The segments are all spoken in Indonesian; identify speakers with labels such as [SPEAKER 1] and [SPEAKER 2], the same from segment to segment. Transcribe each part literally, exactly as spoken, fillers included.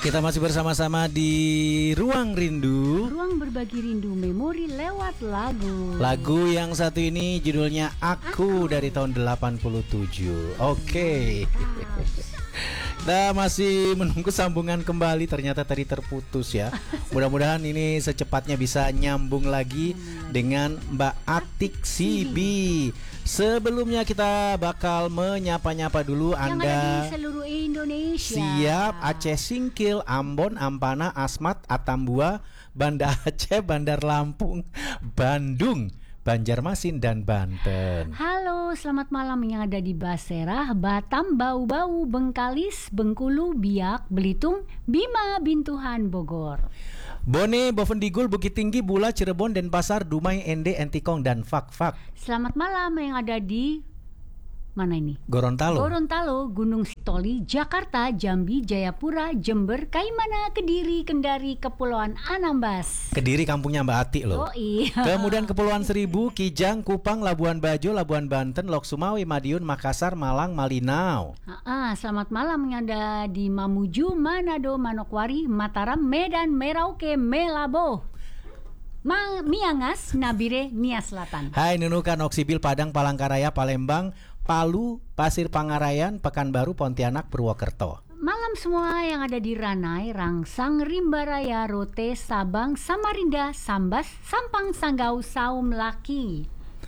[SPEAKER 1] Kita masih bersama-sama di Ruang Rindu.
[SPEAKER 2] Ruang berbagi rindu memori lewat lagu.
[SPEAKER 1] Lagu yang satu ini judulnya Aku, Aku. dari tahun delapan puluh tujuh. Oke. Kita masih menunggu sambungan kembali. Ternyata tadi terputus ya. Mudah-mudahan ini secepatnya bisa nyambung lagi dengan Mbak Atik Sibi. Sebelumnya kita bakal menyapa-nyapa dulu
[SPEAKER 2] yang
[SPEAKER 1] Anda
[SPEAKER 2] ada di seluruh Indonesia.
[SPEAKER 1] Siap, Aceh Singkil, Ambon, Ampana, Asmat, Atambua, Banda Aceh, Bandar Lampung, Bandung, Banjarmasin, dan Banten.
[SPEAKER 2] Halo, selamat malam yang ada di Basera, Batam, Bau-Bau, Bengkalis, Bengkulu, Biak, Belitung, Bima, Bintuhan, Bogor,
[SPEAKER 1] Bone, Bovendigul, Bukit Tinggi, Bula, Cirebon, Denpasar, Dumai, Ende, Entikong, dan Fak-Fak.
[SPEAKER 2] Selamat malam yang ada di mana ini?
[SPEAKER 1] Gorontalo.
[SPEAKER 2] Gorontalo, Gunung Sitoli, Jakarta, Jambi, Jayapura, Jember, Kaimana, Kediri, Kendari, Kepulauan Anambas.
[SPEAKER 1] Kediri kampungnya Mbak Ati loh.
[SPEAKER 2] Oh iya.
[SPEAKER 1] Kemudian Kepulauan Seribu, Kijang, Kupang, Labuan Bajo, Labuan Banten, Lok Sumawe, Madiun, Makassar, Malang, Malinau.
[SPEAKER 2] Ah, selamat malam yang ada di Mamuju, Manado, Manokwari, Mataram, Medan, Merauke, Melabo, Ma- Miangas, Nabire, Nia Selatan.
[SPEAKER 1] Hai Nunukan, Oksibil, Padang, Palangkaraya, Palembang, Palu, Pasir Pangarayan, Pekanbaru, Pontianak, Purwokerto.
[SPEAKER 2] Malam semua yang ada di Ranai, Rangsang, Rimbaraya, Rote, Sabang, Samarinda, Sambas, Sampang, Sanggau, Saum, Laki.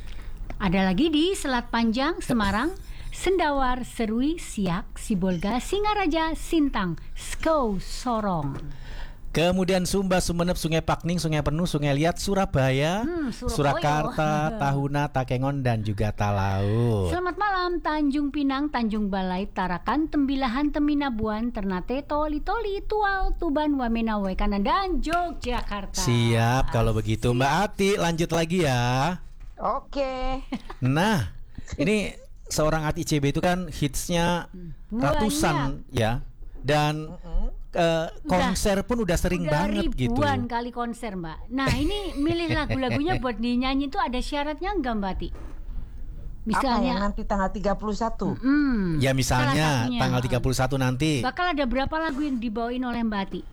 [SPEAKER 2] Ada lagi di Selat Panjang, Semarang, Sendawar, Serui, Siak, Sibolga, Singaraja, Sintang, Skou, Sorong.
[SPEAKER 1] Kemudian Sumba, Sumeneb, Sungai Pakning, Sungai Penuh, Sungai Liat, Surabaya,
[SPEAKER 2] Hmm,
[SPEAKER 1] Surakarta, Tahuna, Takengon, dan juga Talaut.
[SPEAKER 2] Selamat malam Tanjung Pinang, Tanjung Balai, Tarakan, Tembilahan, Teminabuan, Ternate, Toli Toli, Tual, Tuban, Wamena, Wekanan, dan Yogyakarta.
[SPEAKER 1] Siap kalau begitu. Mbak Ati lanjut lagi ya.
[SPEAKER 3] Oke.
[SPEAKER 1] Nah, ini seorang Ati C B itu kan hitsnya ratusan ya. Dan uh, konser pun udah sering
[SPEAKER 2] udah
[SPEAKER 1] banget gitu.
[SPEAKER 2] Ribuan kali konser Mbak. Nah ini milih lagu-lagunya buat dinyanyi itu ada syaratnya enggak Mbak Ati?
[SPEAKER 3] Misalnya apa ya, nanti tanggal tiga puluh satu.
[SPEAKER 2] Mm,
[SPEAKER 1] ya misalnya tanggal tiga puluh satu nanti.
[SPEAKER 2] Bakal ada berapa lagu yang dibawain oleh Mbak Ati?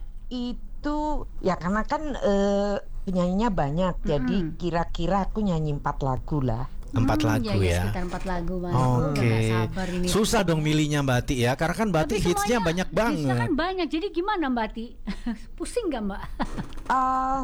[SPEAKER 3] Itu ya karena kan uh, penyanyinya banyak. Mm-hmm. Jadi kira-kira aku nyanyi empat lagu lah.
[SPEAKER 1] Empat hmm, lagu ya, ya.
[SPEAKER 2] Sekitar empat lagu Mas.
[SPEAKER 1] Oke. Okay. Susah dong milihnya Mbak Ati ya, karena kan Mbak Ati hitsnya banyak banget.
[SPEAKER 2] Hitsnya kan banyak, jadi gimana Mbak Ati? Pusing gak Mbak?
[SPEAKER 3] uh,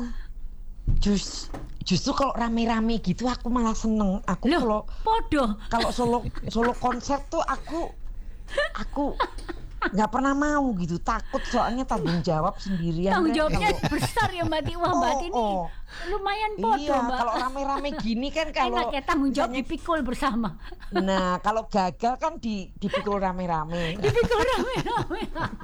[SPEAKER 3] just, justru kalau rame-rame gitu aku malah seneng. Aku kalau
[SPEAKER 2] podo.
[SPEAKER 3] Kalau solo solo konser tuh aku aku nggak pernah mau gitu, takut soalnya tanggung jawab sendirian.
[SPEAKER 2] Tanggung jawabnya
[SPEAKER 3] kalau...
[SPEAKER 2] besar ya Mbak Ati. Wah Mbak Ati ini
[SPEAKER 3] oh.
[SPEAKER 2] lumayan podo
[SPEAKER 3] iya,
[SPEAKER 2] Mbak.
[SPEAKER 3] Kalau rame-rame gini kan kalau
[SPEAKER 2] enak ya tanggung jawab misalnya, dipikul bersama.
[SPEAKER 3] Nah kalau gagal kan di, dipikul rame-rame.
[SPEAKER 2] Dipikul rame-rame.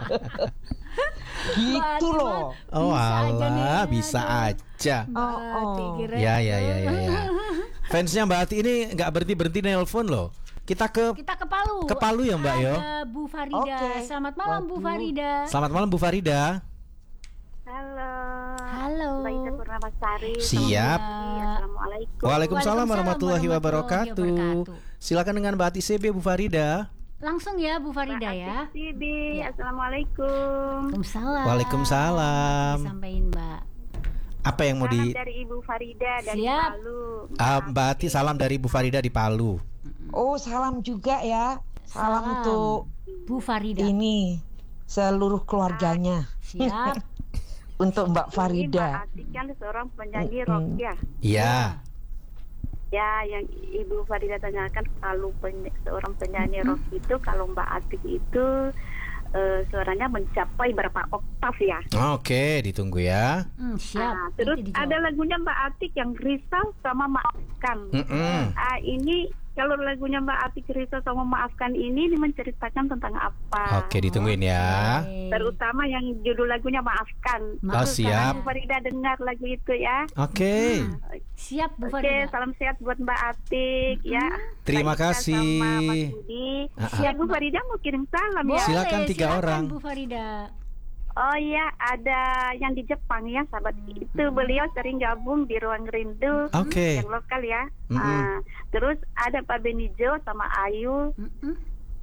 [SPEAKER 3] Gitu loh.
[SPEAKER 1] Oh alah, bisa aja.
[SPEAKER 3] Oh, oh.
[SPEAKER 1] Ya ya ya ya ya. Fansnya Mbak Ati ini nggak berhenti berhenti nelpon loh. Kita ke
[SPEAKER 2] Kita ke Palu.
[SPEAKER 1] Ke Palu ya Mbak yo.
[SPEAKER 2] Ada Bu Farida. Okay. Selamat malam Bu Farida.
[SPEAKER 1] Selamat malam Bu Farida.
[SPEAKER 4] Halo.
[SPEAKER 2] Halo.
[SPEAKER 4] Mbak Ida Purnamasari.
[SPEAKER 1] Siap.
[SPEAKER 4] Assalamualaikum.
[SPEAKER 1] Waalaikumsalam warahmatullahi wabarakatuh. Silakan dengan Mbak Ati C B Bu Farida.
[SPEAKER 2] Langsung ya Bu Farida
[SPEAKER 4] Mbak
[SPEAKER 2] ya.
[SPEAKER 4] Ati C B. Ya. Assalamualaikum.
[SPEAKER 2] Waalaikumsalam.
[SPEAKER 1] Waalaikumsalam.
[SPEAKER 2] Sampaikan Mbak.
[SPEAKER 1] Apa yang mau
[SPEAKER 4] salam
[SPEAKER 1] di
[SPEAKER 4] dari Ibu Farida dari
[SPEAKER 2] Siap.
[SPEAKER 4] Palu.
[SPEAKER 1] Ah, Mbak Ati salam dari Bu Farida di Palu.
[SPEAKER 3] Oh salam juga ya. Salam, salam untuk
[SPEAKER 2] Bu Farida.
[SPEAKER 3] Ini seluruh keluarganya.
[SPEAKER 2] Siap.
[SPEAKER 3] Untuk Mbak Farida.
[SPEAKER 4] Mbak Ati kan seorang penyanyi rock ya.
[SPEAKER 1] Iya.
[SPEAKER 4] Ya, yang Ibu Farida tanyakan kalau peny- seorang penyanyi rock itu kalau Mbak Ati itu Uh, suaranya mencapai berapa oktav ya?
[SPEAKER 1] Oke, ditunggu ya.
[SPEAKER 2] Hmm, siap.
[SPEAKER 4] Nah, terus ada lagunya Mbak Atik yang Risau sama Maafkan.
[SPEAKER 1] Mm-mm.
[SPEAKER 4] Uh, ini kalau lagunya Mbak Atik Risau sama Maafkan ini, ini menceritakan tentang apa?
[SPEAKER 1] Oke, ditungguin ya.
[SPEAKER 4] Terutama yang judul lagunya Maafkan.
[SPEAKER 1] Oh, siap.
[SPEAKER 4] Bu Farida dengar lagu itu ya.
[SPEAKER 1] Oke.
[SPEAKER 2] Hmm. Siap Bu
[SPEAKER 4] Oke,
[SPEAKER 2] Farida.
[SPEAKER 4] salam sehat buat Mbak Atik ya.
[SPEAKER 1] Terima
[SPEAKER 4] Mbak Ika
[SPEAKER 1] kasih.
[SPEAKER 4] sama Mas Budi.
[SPEAKER 1] Uh-uh.
[SPEAKER 4] Ya, Bu Farida mau kirim salam
[SPEAKER 2] Boleh,
[SPEAKER 4] ya.
[SPEAKER 1] Silakan tiga
[SPEAKER 2] silakan,
[SPEAKER 1] orang.
[SPEAKER 2] Bu Farida.
[SPEAKER 4] Oh iya, ada yang di Jepang ya, sahabat. Itu beliau sering gabung di Ruang Rindu.
[SPEAKER 1] Oke.
[SPEAKER 4] Yang lokal ya.
[SPEAKER 1] Mm-mm.
[SPEAKER 4] Ah, terus ada Pak Benijo sama Ayu.
[SPEAKER 2] Mm-mm.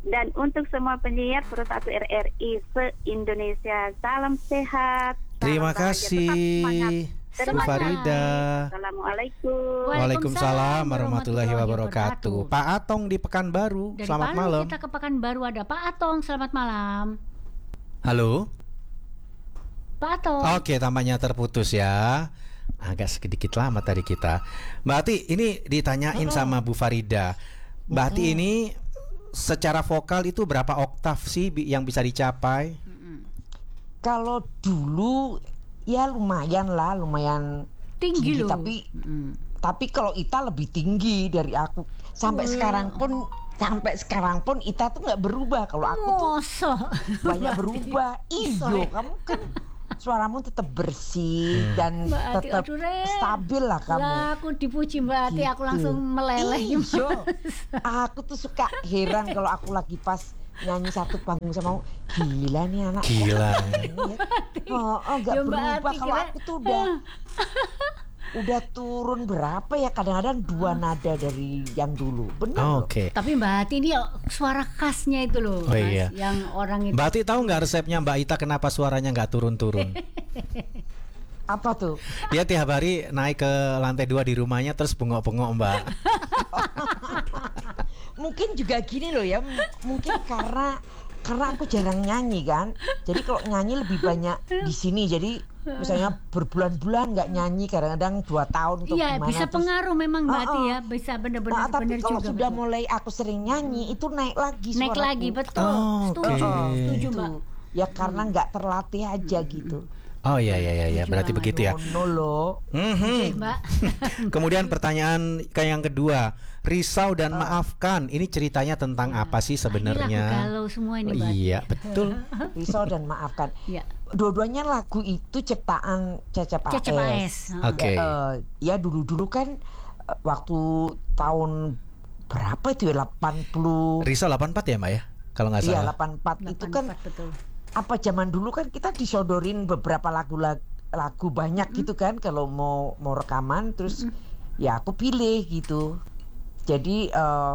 [SPEAKER 4] Dan untuk semua penyiar Pro satu R R I se-Indonesia, salam sehat.
[SPEAKER 1] Terima
[SPEAKER 4] salam bahagia,
[SPEAKER 1] kasih
[SPEAKER 4] tetap semangat.
[SPEAKER 1] Bu
[SPEAKER 4] Terima kasih.
[SPEAKER 1] Farida.
[SPEAKER 4] Assalamualaikum.
[SPEAKER 1] Waalaikumsalam warahmatullahi wabarakatuh. Pak Atong di Pekanbaru.
[SPEAKER 2] Dari
[SPEAKER 1] Selamat
[SPEAKER 2] Palu
[SPEAKER 1] malam.
[SPEAKER 2] kita ke Pekanbaru, ada Pak Atong. Selamat malam,
[SPEAKER 1] Halo.
[SPEAKER 2] Pak Atong.
[SPEAKER 1] Oke, tampaknya terputus ya. Agak sedikit lama tadi kita. Mbak Ati, ini ditanyain sama Bu Farida. Mbak Ati ini secara vokal itu berapa oktav sih bi- yang bisa dicapai?
[SPEAKER 3] Kalau dulu ya lumayan lah, lumayan
[SPEAKER 2] Tinggi loh.
[SPEAKER 3] tapi
[SPEAKER 2] Mm.
[SPEAKER 3] tapi kalau Ita lebih tinggi dari aku. Sampai sekarang pun sampai sekarang pun Ita tuh nggak berubah. Kalau aku tuh
[SPEAKER 2] Mosok.
[SPEAKER 3] banyak berubah. Iyo, kamu kan suaramu tetap bersih dan
[SPEAKER 2] Mbak Ati,
[SPEAKER 3] tetap
[SPEAKER 2] aduh, Ren.
[SPEAKER 3] stabil lah kamu.
[SPEAKER 2] Lah aku dipuji Mbak Ati, aku
[SPEAKER 3] Gitu.
[SPEAKER 2] langsung meleleh.
[SPEAKER 3] Iyo, aku tuh suka heran kalau aku lagi pas nyanyi satu panggung sama kamu. Gila nih anak.
[SPEAKER 1] Gila.
[SPEAKER 3] Oh, oh nggak
[SPEAKER 2] Ya, Mbak
[SPEAKER 3] berubah.
[SPEAKER 2] Ati
[SPEAKER 3] Kalau
[SPEAKER 2] kira-
[SPEAKER 3] aku tuh udah udah turun berapa ya, kadang-kadang dua nada dari yang dulu. Benar loh.
[SPEAKER 1] Oke.
[SPEAKER 2] Tapi Mbak Ati ini suara khasnya itu loh,
[SPEAKER 1] Oh,
[SPEAKER 2] Mas,
[SPEAKER 1] iya.
[SPEAKER 2] yang orang itu.
[SPEAKER 1] Mbak Ati tahu nggak resepnya Mbak Ita kenapa suaranya nggak turun-turun?
[SPEAKER 3] Apa tuh?
[SPEAKER 1] Dia tiap hari naik ke lantai dua di rumahnya terus bengok-bengok Mbak.
[SPEAKER 3] Mungkin juga gini loh ya, m- mungkin karena karena aku jarang nyanyi kan. Jadi kalau nyanyi lebih banyak di sini. Jadi misalnya berbulan-bulan nggak nyanyi, kadang-kadang dua tahun atau
[SPEAKER 2] Iya,
[SPEAKER 3] gimana.
[SPEAKER 2] bisa
[SPEAKER 3] terus-
[SPEAKER 2] pengaruh memang Mbak Ati
[SPEAKER 3] Oh, oh.
[SPEAKER 2] ya, bisa benar-benar
[SPEAKER 3] Nah, tapi
[SPEAKER 2] benar
[SPEAKER 3] kalau
[SPEAKER 2] juga.
[SPEAKER 3] sudah
[SPEAKER 2] betul.
[SPEAKER 3] mulai aku sering nyanyi itu naik lagi
[SPEAKER 2] Naik
[SPEAKER 3] suaraku.
[SPEAKER 2] lagi, betul.
[SPEAKER 1] Oh,
[SPEAKER 2] Setuju,
[SPEAKER 1] oke.
[SPEAKER 2] setuju
[SPEAKER 3] Gitu.
[SPEAKER 2] Mbak.
[SPEAKER 3] Ya karena nggak terlatih aja gitu.
[SPEAKER 1] Oh iya iya iya ya, berarti
[SPEAKER 2] Setuju
[SPEAKER 1] begitu ya.
[SPEAKER 3] No loh.
[SPEAKER 1] Mhm.
[SPEAKER 2] Mbak.
[SPEAKER 1] Kemudian pertanyaan ke yang kedua, risau dan maafkan. Ini ceritanya tentang apa sih
[SPEAKER 2] Ini lagu
[SPEAKER 1] sebenarnya?
[SPEAKER 2] galau semua ini Mbak Ati.
[SPEAKER 1] Iya, betul.
[SPEAKER 3] Risau dan maafkan.
[SPEAKER 2] Iya.
[SPEAKER 3] Dua-duanya lagu itu ciptaan Cecep A S.
[SPEAKER 2] Cecep A S.
[SPEAKER 1] Oke.
[SPEAKER 3] Ya, eh, ya dulu-dulu kan eh, waktu tahun berapa itu ya, delapan puluh.
[SPEAKER 1] Risau delapan puluh empat ya, Mbak ya? Kalau nggak
[SPEAKER 3] Iya,
[SPEAKER 1] salah.
[SPEAKER 3] delapan puluh empat itu kan
[SPEAKER 2] delapan puluh empat, betul.
[SPEAKER 3] apa zaman dulu kan kita disodorin beberapa lagu lagu, lagu banyak gitu kan kalau mau mau rekaman, terus ya aku pilih gitu. Jadi eh,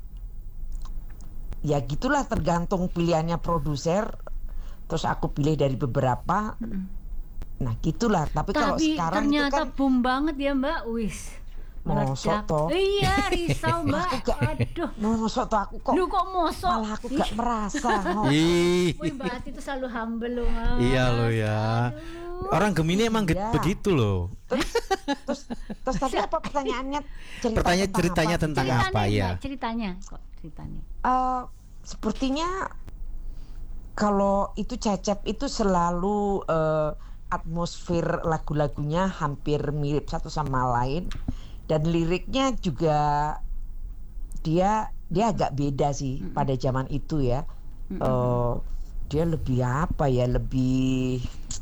[SPEAKER 3] ya gitulah, tergantung pilihannya produser. Terus aku pilih dari beberapa. Nah gitulah. Tapi, kalau
[SPEAKER 2] Tapi
[SPEAKER 3] sekarang itu
[SPEAKER 2] ternyata
[SPEAKER 3] kan
[SPEAKER 2] boom banget ya Mbak. Wis.
[SPEAKER 3] Mosok
[SPEAKER 2] Meledak.
[SPEAKER 3] toh.
[SPEAKER 2] Iya, risau Mbak. Aduh.
[SPEAKER 3] mosok tuh aku kok
[SPEAKER 2] Lu kok mosok?
[SPEAKER 3] malah aku gak merasa. oh.
[SPEAKER 1] Ih.
[SPEAKER 2] Wih, Mbak Ati itu selalu humble loh, Mas.
[SPEAKER 1] Iya lo ya.
[SPEAKER 2] Aduh.
[SPEAKER 1] Orang Gemini emang ge-
[SPEAKER 3] Iya.
[SPEAKER 1] begitu loh.
[SPEAKER 3] Terus, terus, terus tadi apa pertanyaannya? Cerita
[SPEAKER 1] Pertanyaan
[SPEAKER 3] tentang
[SPEAKER 1] ceritanya
[SPEAKER 3] apa?
[SPEAKER 1] tentang
[SPEAKER 2] Ceritanya,
[SPEAKER 1] apa ya?
[SPEAKER 2] Mbak, ceritanya kok ceritanya.
[SPEAKER 3] Eh, sepertinya kalau itu Cecep itu selalu eh, atmosfer lagu-lagunya hampir mirip satu sama lain, dan liriknya juga dia dia agak beda sih pada zaman itu ya. Eh, dia lebih apa ya, lebih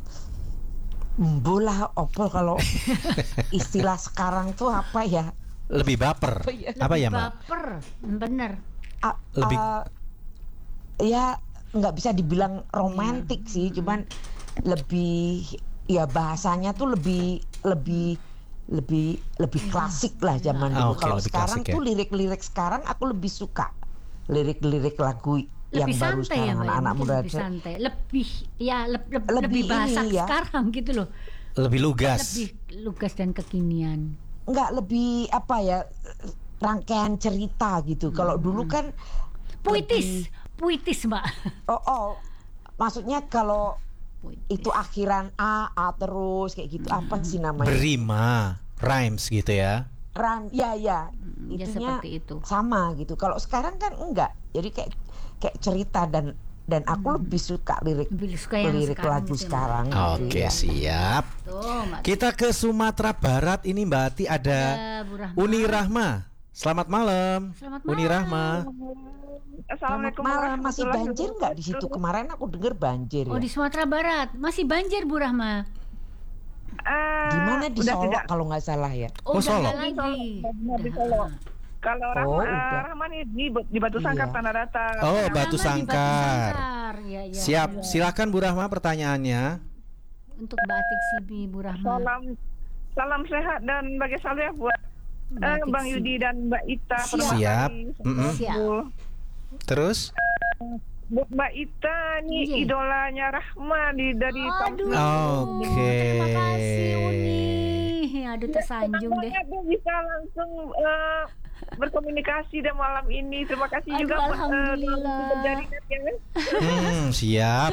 [SPEAKER 3] bola opol kalau istilah sekarang tuh apa ya?
[SPEAKER 1] Lebih baper. Apa ya, Mbak?
[SPEAKER 2] Baper, bener.
[SPEAKER 3] A-
[SPEAKER 1] Lebih-
[SPEAKER 3] eh, ya nggak bisa dibilang romantik sih, cuman lebih ya bahasanya tuh lebih lebih lebih lebih klasik lah zaman
[SPEAKER 1] Ah,
[SPEAKER 3] dulu.
[SPEAKER 1] oke,
[SPEAKER 3] Kalau
[SPEAKER 1] lebih
[SPEAKER 3] sekarang
[SPEAKER 1] klasik ya.
[SPEAKER 3] tuh lirik-lirik sekarang aku lebih suka lirik-lirik lagu yang
[SPEAKER 2] Lebih
[SPEAKER 3] baru
[SPEAKER 2] santai ya,
[SPEAKER 3] sekarang,
[SPEAKER 2] Mbak. ya,
[SPEAKER 3] anak-anak
[SPEAKER 2] mungkin
[SPEAKER 3] muda.
[SPEAKER 2] lebih santai. Lebih ya leb- leb-
[SPEAKER 3] Lebih
[SPEAKER 2] lebih bahasa
[SPEAKER 3] ini ya.
[SPEAKER 2] sekarang gitu loh.
[SPEAKER 1] Lebih lugas.
[SPEAKER 2] Lebih lugas dan kekinian.
[SPEAKER 3] Nggak, lebih apa ya, rangkaian cerita gitu. Kalau dulu kan
[SPEAKER 2] Puitis, puitis, Mbak.
[SPEAKER 3] oh, oh maksudnya kalau
[SPEAKER 2] Puitis.
[SPEAKER 3] itu akhiran A A terus kayak gitu, apa sih namanya?
[SPEAKER 1] Berima, rhymes gitu ya.
[SPEAKER 3] Ran, ya ya,
[SPEAKER 2] ya
[SPEAKER 3] itunya
[SPEAKER 2] seperti itu.
[SPEAKER 3] sama gitu. Kalau sekarang kan enggak, jadi kayak kayak cerita, dan dan aku lebih suka lirik
[SPEAKER 2] Lebih suka yang
[SPEAKER 3] lirik
[SPEAKER 2] sekarang
[SPEAKER 3] lagu
[SPEAKER 2] gitu ya,
[SPEAKER 3] sekarang.
[SPEAKER 1] Oke,
[SPEAKER 3] gitu ya.
[SPEAKER 1] siap.
[SPEAKER 2] Tuh, Mbak.
[SPEAKER 1] Kita ke Sumatera Barat ini Mbak Ati ada
[SPEAKER 2] Ada Bu Rahma.
[SPEAKER 1] Uni Rahma. Selamat malam.
[SPEAKER 2] Selamat
[SPEAKER 1] Uni
[SPEAKER 2] malam.
[SPEAKER 1] Rahma.
[SPEAKER 3] Selamat
[SPEAKER 4] Assalamualaikum
[SPEAKER 3] malam. Masih
[SPEAKER 4] warahmatullahi
[SPEAKER 3] banjir nggak di situ?
[SPEAKER 4] wabarakatuh.
[SPEAKER 3] Kemarin aku dengar banjir
[SPEAKER 2] Oh,
[SPEAKER 3] ya.
[SPEAKER 2] di Sumatera Barat masih banjir Bu Rahma.
[SPEAKER 4] Eh,
[SPEAKER 3] Gimana di
[SPEAKER 4] udah
[SPEAKER 3] Solok
[SPEAKER 4] tidak.
[SPEAKER 3] kalau nggak salah ya?
[SPEAKER 1] Oh,
[SPEAKER 2] udah
[SPEAKER 1] Solok.
[SPEAKER 2] nggak lagi.
[SPEAKER 4] Benar, di Solok. Kalau
[SPEAKER 3] Oh,
[SPEAKER 4] Rahma,
[SPEAKER 3] udah.
[SPEAKER 4] Rahman ini di, di Batu Sangkar
[SPEAKER 3] Iya.
[SPEAKER 4] Tanah Datar.
[SPEAKER 1] Oh,
[SPEAKER 2] Rahma
[SPEAKER 1] Batu
[SPEAKER 2] di
[SPEAKER 1] Sangkar.
[SPEAKER 2] Sangkar. Ya, ya,
[SPEAKER 1] Siap.
[SPEAKER 2] ya.
[SPEAKER 1] Silakan Bu Rahma pertanyaannya.
[SPEAKER 2] Untuk Mbak Atik Sibi, Bu Rahma.
[SPEAKER 4] Salam salam sehat dan bahagia selalu ya buat
[SPEAKER 2] Mbak
[SPEAKER 4] eh,
[SPEAKER 2] Atik
[SPEAKER 4] Bang
[SPEAKER 2] Sibi.
[SPEAKER 4] Yudi dan Mbak Ita.
[SPEAKER 2] Siap.
[SPEAKER 1] Siap. Mm-mm.
[SPEAKER 2] Siap.
[SPEAKER 1] Terus?
[SPEAKER 5] buat Mbak Ita nih,
[SPEAKER 2] Iya.
[SPEAKER 5] idolanya Rahma di dari
[SPEAKER 2] Aduh,
[SPEAKER 5] Tampung.
[SPEAKER 1] Oke.
[SPEAKER 2] terima kasih Uni. Aduh tersanjung
[SPEAKER 5] Senang
[SPEAKER 2] deh.
[SPEAKER 5] banget deh bisa langsung eh, berkomunikasi dan malam ini. Terima kasih
[SPEAKER 2] Aduh,
[SPEAKER 5] juga buat, eh,
[SPEAKER 2] alhamdulillah.
[SPEAKER 5] teman-teman jaringan ya.
[SPEAKER 1] Hmm, siap.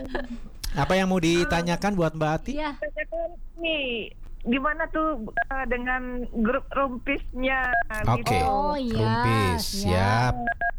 [SPEAKER 1] Apa yang mau ditanyakan buat Mbak Ati?
[SPEAKER 2] Iya.
[SPEAKER 5] Tanyakan nih, gimana tuh eh, dengan grup rumpisnya?
[SPEAKER 1] Oke.
[SPEAKER 5] gitu.
[SPEAKER 2] Oh iya.
[SPEAKER 1] Rumpis, siap.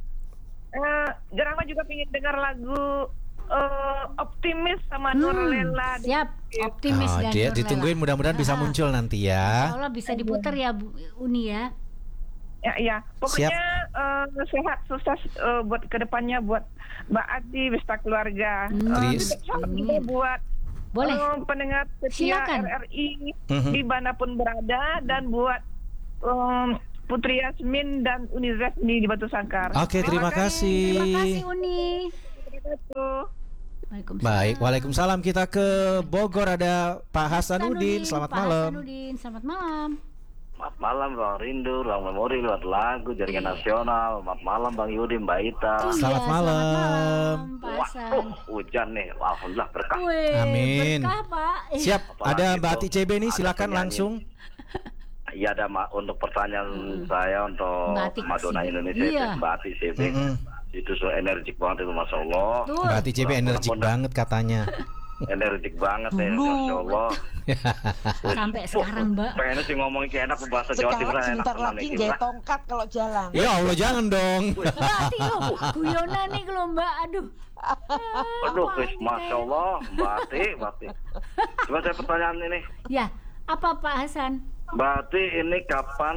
[SPEAKER 5] Eh, Rama juga pengen dengar lagu eh, Optimis sama Nurlela.
[SPEAKER 2] Hmm, siap. Optimis
[SPEAKER 1] Oh,
[SPEAKER 2] dan
[SPEAKER 1] dia
[SPEAKER 2] Nurlela.
[SPEAKER 1] ditungguin mudah-mudahan bisa
[SPEAKER 2] Ah.
[SPEAKER 1] muncul nanti ya.
[SPEAKER 2] Allah bisa diputar ya Bu Uni ya.
[SPEAKER 5] Ya, ya. Pokoknya eh, sehat, sukses eh, buat kedepannya buat Mbak Ati, beserta keluarga.
[SPEAKER 2] Hmm.
[SPEAKER 5] Eh,
[SPEAKER 1] Tris.
[SPEAKER 5] salam juga buat
[SPEAKER 2] Boleh.
[SPEAKER 5] eh, pendengar setia
[SPEAKER 2] Silakan.
[SPEAKER 5] R R I
[SPEAKER 1] Mhm.
[SPEAKER 5] dimanapun berada, dan buat eh, Putri Yasmin dan Unizef di Batu Sangkar.
[SPEAKER 1] Oke, terima kasih.
[SPEAKER 2] Terima kasih Uni.
[SPEAKER 5] Wabarakatuh.
[SPEAKER 2] Waalaikumsalam.
[SPEAKER 1] Baik, Waalaikumsalam. Kita ke Bogor, ada Pak Hasanuddin. Selamat
[SPEAKER 2] Pak
[SPEAKER 1] malam.
[SPEAKER 2] Hasanuddin, selamat malam.
[SPEAKER 6] Selamat malam Bang Rindu, Ruang Memori lewat lagu Jaringan Nasional. Selamat malam Bang Yudi, Mbak Ita.
[SPEAKER 2] Iya,
[SPEAKER 1] Selamat malam.
[SPEAKER 2] Pak Hasan.
[SPEAKER 6] Waduh, hujan nih, alhamdulillah berkah.
[SPEAKER 2] Wih,
[SPEAKER 1] Amin.
[SPEAKER 2] berkah, Pak. Eh,
[SPEAKER 1] Siap,
[SPEAKER 6] Apalagi
[SPEAKER 1] ada Mbak
[SPEAKER 6] tuh,
[SPEAKER 1] Ati C B nih,
[SPEAKER 6] ada
[SPEAKER 1] silakan
[SPEAKER 6] penyanyi.
[SPEAKER 1] langsung.
[SPEAKER 6] Iya ada Ma, untuk pertanyaan saya untuk
[SPEAKER 2] Mbak Ati
[SPEAKER 6] Madonna
[SPEAKER 2] C B.
[SPEAKER 6] Indonesia,
[SPEAKER 2] Iya.
[SPEAKER 6] itu Mbak Ati C B.
[SPEAKER 1] Mm-mm.
[SPEAKER 6] Itu so energik banget itu, Masya Allah.
[SPEAKER 2] Betul.
[SPEAKER 1] Mbak Ati C B energik banget katanya.
[SPEAKER 6] Energik banget ya, Masya Allah.
[SPEAKER 2] Sampai sekarang, Mbak.
[SPEAKER 6] Pengennya sih ngomongin kayak enak bahasa Jawa Timur
[SPEAKER 3] Sekarang
[SPEAKER 6] enak
[SPEAKER 3] sebentar
[SPEAKER 6] banget
[SPEAKER 3] lagi
[SPEAKER 6] nih,
[SPEAKER 3] gaya
[SPEAKER 6] gila.
[SPEAKER 3] tongkat kalau jalan.
[SPEAKER 1] Ya Allah, jangan dong.
[SPEAKER 2] Mbak Ati loh, guyonan nih kalau Mbak. Aduh.
[SPEAKER 6] Aduh,
[SPEAKER 2] Apaan
[SPEAKER 6] wis,
[SPEAKER 2] nih,
[SPEAKER 6] Masya Allah, Mbak Ati, Mbak Ati. Coba saya pertanyaan ini.
[SPEAKER 2] Ya, apa Pak Hasan?
[SPEAKER 6] Berarti ini kapan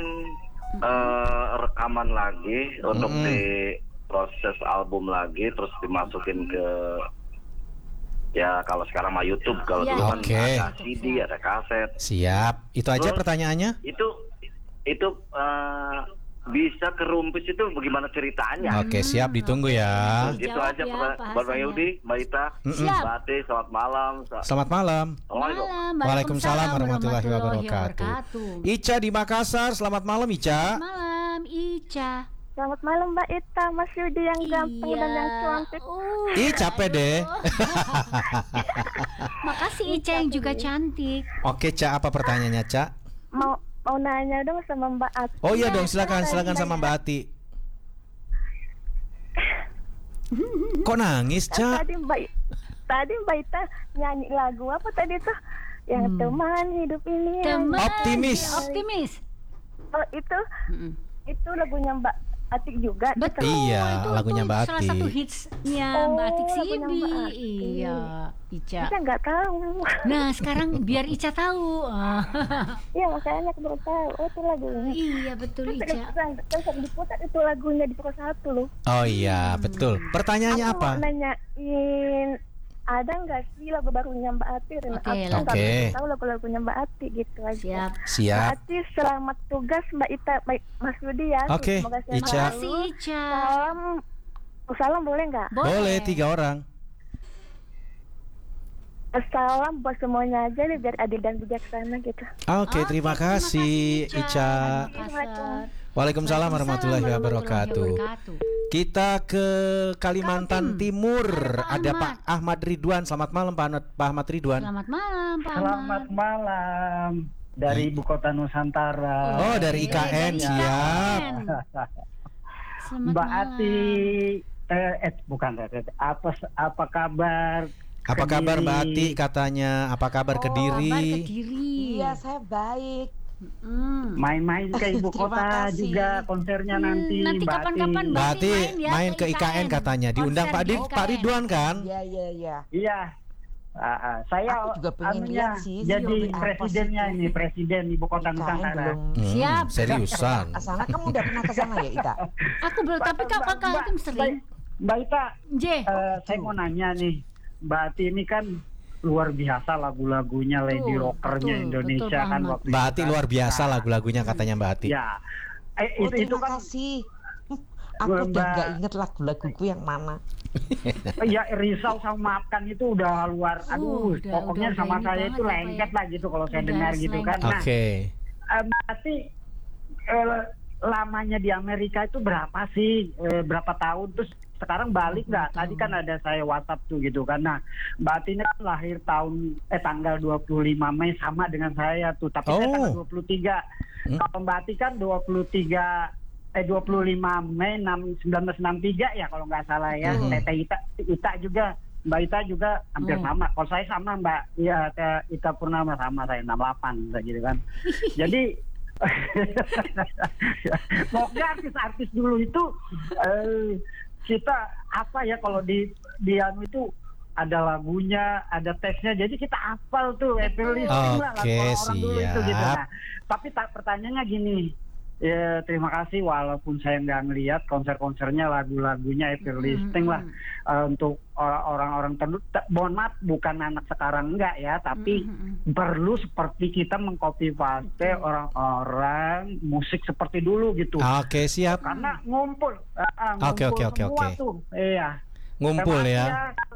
[SPEAKER 6] eh, rekaman lagi untuk
[SPEAKER 1] Mm-mm.
[SPEAKER 6] di proses album lagi, terus dimasukin ke ya kalau sekarang mah YouTube, kalau
[SPEAKER 2] Ya.
[SPEAKER 6] dulu kan
[SPEAKER 1] Oke.
[SPEAKER 6] ada C D, ada kaset.
[SPEAKER 1] Siap. Itu aja
[SPEAKER 6] Terus-
[SPEAKER 1] pertanyaannya?
[SPEAKER 6] Itu itu eh, bisa ke Rumpis itu bagaimana ceritanya?
[SPEAKER 1] Oke, siap, ditunggu ya.
[SPEAKER 6] Gitu
[SPEAKER 2] Jawab
[SPEAKER 6] aja
[SPEAKER 2] ya,
[SPEAKER 6] pertanyaan.
[SPEAKER 2] Pak
[SPEAKER 6] Buat Bang
[SPEAKER 2] Hasan ya.
[SPEAKER 6] Yudi, Mbak Ita,
[SPEAKER 1] Mm-mm.
[SPEAKER 2] Siap.
[SPEAKER 6] Mbak Ati, selamat malam.
[SPEAKER 1] Selamat malam.
[SPEAKER 6] Assalamualaikum.
[SPEAKER 2] Malam.
[SPEAKER 1] Waalaikumsalam warahmatullahi wabarakatuh. Ica di Makassar, selamat malam Ica.
[SPEAKER 2] Malam, Ica.
[SPEAKER 4] Selamat malam Mbak Ita, Mas Yudi yang ganteng dan yang cantik.
[SPEAKER 2] Uh,
[SPEAKER 1] Ih, capek deh.
[SPEAKER 2] Makasih Ica yang juga cantik.
[SPEAKER 1] Oke, Ca, apa pertanyaannya, Ca?
[SPEAKER 4] Mau mau nanya dong sama Mbak Ati.
[SPEAKER 1] Oh iya dong, silakan, silakan sama Mbak Ati. Kok nangis, Ca?
[SPEAKER 4] Tadi Mbak tadi Mbak Ita nyanyi lagu apa tadi tuh? Yang teman hidup ini. yang-
[SPEAKER 2] Teman.
[SPEAKER 1] Optimis.
[SPEAKER 2] Optimis.
[SPEAKER 4] Oh itu
[SPEAKER 2] Mm-mm.
[SPEAKER 4] itu lagunya Mbak Atik juga.
[SPEAKER 2] Betul.
[SPEAKER 1] Iya,
[SPEAKER 2] itu,
[SPEAKER 1] lagunya
[SPEAKER 2] itu
[SPEAKER 1] Mbak
[SPEAKER 2] salah
[SPEAKER 1] Ati.
[SPEAKER 2] satu hitsnya
[SPEAKER 4] Oh,
[SPEAKER 2] Mbak Atik
[SPEAKER 4] lagunya
[SPEAKER 2] Sibi.
[SPEAKER 4] Mbak Ati.
[SPEAKER 2] Iya, Ica.
[SPEAKER 4] Saya nggak tahu.
[SPEAKER 2] Nah, sekarang biar Ica tahu. Ah,
[SPEAKER 4] Iya makanya aku baru tahu. Oh itu lagunya.
[SPEAKER 2] iya betul
[SPEAKER 4] Kan
[SPEAKER 2] Ica.
[SPEAKER 4] sering sering diputar itu lagunya di pukul satu loh.
[SPEAKER 1] Oh iya, betul. Pertanyaannya
[SPEAKER 4] Aku
[SPEAKER 1] apa?
[SPEAKER 4] mau nanyain, ada nggak sih lagu barunya Mbak Ati? Dan
[SPEAKER 2] Oke,
[SPEAKER 4] aku nggak
[SPEAKER 1] Oke.
[SPEAKER 4] begitu tahu lagu-lagunya Mbak Ati gitu aja.
[SPEAKER 2] Siap.
[SPEAKER 4] Mbak
[SPEAKER 1] Siap.
[SPEAKER 4] Ati selamat tugas Mbak Ita, baik Mas Yudi ya.
[SPEAKER 1] Oke,
[SPEAKER 4] Semoga sehat
[SPEAKER 1] Ica.
[SPEAKER 4] selalu.
[SPEAKER 2] Makasih Ica.
[SPEAKER 4] Salam, oh, salam boleh nggak?
[SPEAKER 1] Boleh tiga orang.
[SPEAKER 4] Salam buat semuanya aja deh biar adil dan bijaksana gitu.
[SPEAKER 1] Oke, terima kasih Ica.
[SPEAKER 2] Makassar.
[SPEAKER 1] Waalaikumsalam warahmatullahi wabarakatuh. Kita ke Kalimantan
[SPEAKER 2] Kaltim.
[SPEAKER 1] Timur.
[SPEAKER 2] Ada Pak
[SPEAKER 1] Ada
[SPEAKER 2] Ahmad.
[SPEAKER 1] Pak Ahmad Ridwan. Selamat malam Pak Ahmad, Pak Ahmad Ridwan.
[SPEAKER 2] Selamat malam Pak
[SPEAKER 7] Selamat
[SPEAKER 2] Ahmad.
[SPEAKER 7] malam dari ibu kota Nusantara.
[SPEAKER 1] Oh, dari I K N,
[SPEAKER 2] Dari
[SPEAKER 1] siap.
[SPEAKER 2] I K N. Selamat
[SPEAKER 7] Mbak
[SPEAKER 2] malam.
[SPEAKER 7] Ati, eh, eh bukan eh, apa apa kabar?
[SPEAKER 1] Apa kabar Mbak Ati
[SPEAKER 7] Kediri?
[SPEAKER 1] katanya? Apa kabar
[SPEAKER 3] Oh,
[SPEAKER 1] Kediri?
[SPEAKER 2] Kabar Kediri.
[SPEAKER 3] Iya, saya baik.
[SPEAKER 2] Hmm.
[SPEAKER 7] Main-main ke ibu
[SPEAKER 3] Terima
[SPEAKER 7] kota
[SPEAKER 3] kasih.
[SPEAKER 7] juga konsernya
[SPEAKER 2] Hmm,
[SPEAKER 7] nanti.
[SPEAKER 2] nanti
[SPEAKER 7] Mbak
[SPEAKER 2] kapan-kapan
[SPEAKER 7] Ati.
[SPEAKER 1] Mbak Ati
[SPEAKER 2] main ya,
[SPEAKER 1] main
[SPEAKER 2] ke
[SPEAKER 1] ke I K N
[SPEAKER 2] I K N.
[SPEAKER 1] katanya. Diundang
[SPEAKER 2] Konser
[SPEAKER 1] Pak,
[SPEAKER 2] di
[SPEAKER 1] Di,
[SPEAKER 2] I K N.
[SPEAKER 1] Pak Ridwan kan?
[SPEAKER 3] Iya, iya, iya.
[SPEAKER 7] Iya. Ah, ah, saya
[SPEAKER 3] Aku juga pengen
[SPEAKER 7] anunya,
[SPEAKER 3] lihat sih,
[SPEAKER 7] jadi
[SPEAKER 3] Zombie apa
[SPEAKER 7] presidennya
[SPEAKER 3] sih itu?
[SPEAKER 7] ini, presiden ibu kota
[SPEAKER 3] I K N
[SPEAKER 7] Nusantara.
[SPEAKER 3] belum.
[SPEAKER 1] Hmm,
[SPEAKER 2] Siap.
[SPEAKER 1] seriusan.
[SPEAKER 3] Ke sana kamu udah pernah ke sana ya, Ita?
[SPEAKER 2] Aku belum, tapi
[SPEAKER 7] Mbak-
[SPEAKER 2] kakak
[SPEAKER 7] Mbak-
[SPEAKER 2] Kaltim sering.
[SPEAKER 7] Mbak Ita,
[SPEAKER 2] J.
[SPEAKER 7] eh, saya mau nanya nih, Mbak Ati ini kan luar biasa lagu-lagunya lady
[SPEAKER 2] Betul,
[SPEAKER 7] rockernya
[SPEAKER 2] betul,
[SPEAKER 7] Indonesia
[SPEAKER 2] betul
[SPEAKER 7] kan
[SPEAKER 2] banget.
[SPEAKER 7] waktu
[SPEAKER 1] Mbak
[SPEAKER 7] itu
[SPEAKER 1] Ati
[SPEAKER 7] kan.
[SPEAKER 1] luar biasa
[SPEAKER 7] Nah,
[SPEAKER 1] lagu-lagunya katanya Mbak Ati.
[SPEAKER 7] Ya, eh,
[SPEAKER 3] Oh,
[SPEAKER 7] itu, itu
[SPEAKER 3] terima
[SPEAKER 7] kan
[SPEAKER 3] kasih. Aku
[SPEAKER 7] Mbak-
[SPEAKER 3] udah nggak inget lagu-laguku yang mana.
[SPEAKER 7] ya risau sama maafkan itu udah luar,
[SPEAKER 2] Uh,
[SPEAKER 7] aduh,
[SPEAKER 2] udah-
[SPEAKER 7] pokoknya
[SPEAKER 2] udah-
[SPEAKER 7] sama
[SPEAKER 2] udah ini
[SPEAKER 7] saya
[SPEAKER 2] banget
[SPEAKER 7] itu
[SPEAKER 2] apa
[SPEAKER 7] lengket
[SPEAKER 2] ya.
[SPEAKER 7] lah gitu kalau saya
[SPEAKER 2] Udah
[SPEAKER 7] dengar gitu kan. Nah,
[SPEAKER 1] Oke.
[SPEAKER 7] eh, Mbak Ati eh, lamanya di Amerika itu berapa sih? Eh, berapa tahun? Terus sekarang balik nggak? Tadi kan ada saya WhatsApp tuh gitu kan. Nah, Mbak Ati ini kan lahir tahun eh tanggal dua puluh lima Mei sama dengan saya tuh, tapi saya
[SPEAKER 1] Oh.
[SPEAKER 7] tanggal dua puluh tiga.
[SPEAKER 1] Hmm.
[SPEAKER 7] Kalau Mbak Ati kan dua puluh tiga eh dua puluh lima Mei seribu sembilan ratus enam puluh tiga ya kalau nggak salah ya.
[SPEAKER 1] Hmm.
[SPEAKER 7] Teteh Ita, Ita juga, Mbak Ita juga hampir
[SPEAKER 2] Hmm.
[SPEAKER 7] sama. Kalau saya sama Mbak, ya Teh Ita Purnama sama saya enam puluh delapan kayak gitu kan. Jadi pokoknya artis-artis dulu itu eh, kita apa ya kalau di di anu itu ada lagunya, ada teksnya, jadi kita hafal tuh happy listening lah lagu
[SPEAKER 1] Oke,
[SPEAKER 7] orang-orang dulu itu gitu.
[SPEAKER 1] siap.
[SPEAKER 7] Nah, tapi tak pertanyaannya gini, ya terima kasih walaupun saya nggak ngelihat konser-konsernya, lagu-lagunya happy listening lah. Eh, untuk orang-orang tertentu, t- mohon maaf bukan anak sekarang enggak ya, tapi perlu seperti kita mengcopy paste orang-orang musik seperti dulu gitu.
[SPEAKER 1] Oke, siap.
[SPEAKER 7] Karena ngumpul, ah, ah,
[SPEAKER 1] Oke,
[SPEAKER 7] ngumpul
[SPEAKER 1] oke, oke,
[SPEAKER 7] semua
[SPEAKER 1] oke.
[SPEAKER 7] tuh, iya.
[SPEAKER 1] Ngumpul
[SPEAKER 7] Terima
[SPEAKER 1] ya.
[SPEAKER 7] kasih